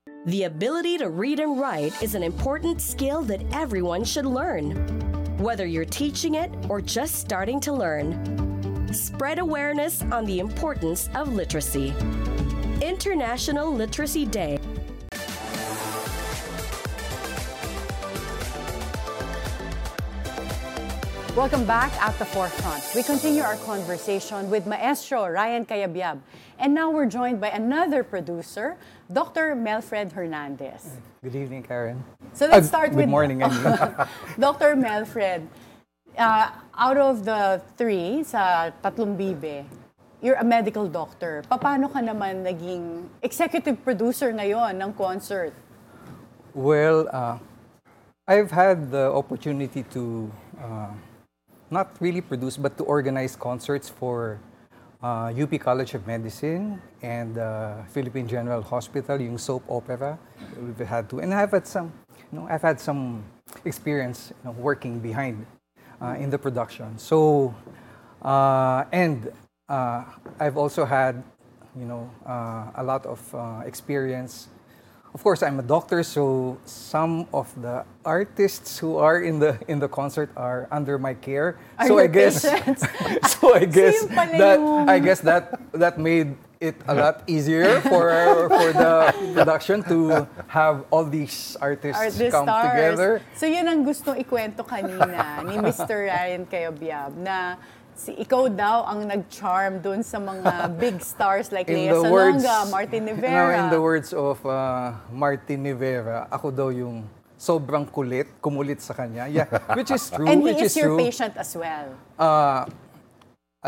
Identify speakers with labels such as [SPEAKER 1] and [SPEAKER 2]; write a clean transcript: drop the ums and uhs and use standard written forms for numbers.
[SPEAKER 1] The ability to read and write is an important skill that everyone should learn, whether you're teaching it or just starting to learn. Spread awareness on the importance of literacy. International Literacy Day.
[SPEAKER 2] Welcome back at the Forefront. We continue our conversation with Maestro Ryan Cayabyab. And now we're joined by another producer, Dr. Melfred Hernandez.
[SPEAKER 3] Good evening, Karen.
[SPEAKER 2] So let's start with...
[SPEAKER 3] Good morning.
[SPEAKER 2] Dr. Melfred, out of the three sa Tatlong Bibe, you're a medical doctor. Paano ka naman naging executive producer ngayon ng concert?
[SPEAKER 3] Well, I've had the opportunity to not really produce, but to organize concerts for UP College of Medicine and Philippine General Hospital, yung soap opera. We've had to, and I've had some experience working behind in the production. So, and I've also had, a lot of experience. Of course, I'm a doctor, so some of the artists who are in the concert are under my care.
[SPEAKER 2] So I guess
[SPEAKER 3] that made it a lot easier for the production to have all these artists come
[SPEAKER 2] stars
[SPEAKER 3] together.
[SPEAKER 2] So yun ang gustong ikwento kanina ni Mr. Ryan Cayabyab na ikaw daw ang nag-charm dun sa mga big stars like Lea Salonga, Martin Rivera.
[SPEAKER 3] In the words of Martin Rivera, ako daw yung sobrang kumulit sa kanya. Yeah, which is true.
[SPEAKER 2] And he is your patient as well.